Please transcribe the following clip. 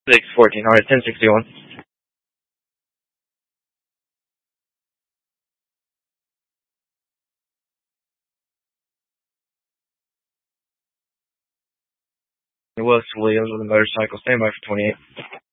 614. Alright, 1061. Willis Williams with a motorcycle. Stand by for 28.